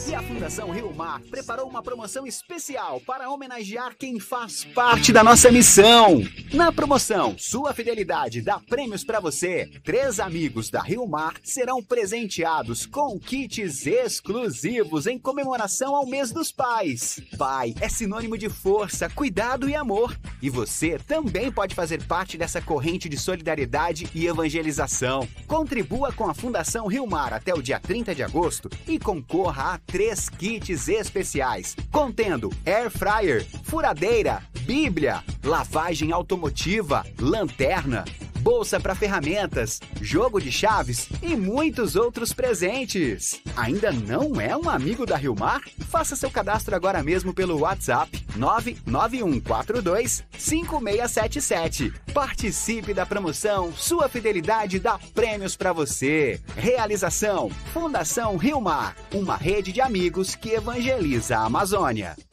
E a Fundação Rio Mar preparou uma promoção especial para homenagear quem faz parte da nossa missão. Na promoção Sua Fidelidade dá prêmios para você. 3 amigos da Rio Mar serão presenteados com kits exclusivos em comemoração ao mês dos pais. Pai é sinônimo de força, cuidado e amor. E você também pode fazer parte dessa corrente de solidariedade e evangelização. Contribua com a Fundação Rio Mar até o dia 30 de agosto e concorra a 3 kits especiais, contendo air fryer, furadeira, bíblia, lavagem automotiva, lanterna, bolsa para ferramentas, jogo de chaves e muitos outros presentes. Ainda não é um amigo da Rio Mar? Faça seu cadastro agora mesmo pelo WhatsApp 991425677. Participe da promoção Sua Fidelidade dá prêmios para você. Realização Fundação Rio Mar, uma rede de amigos que evangeliza a Amazônia.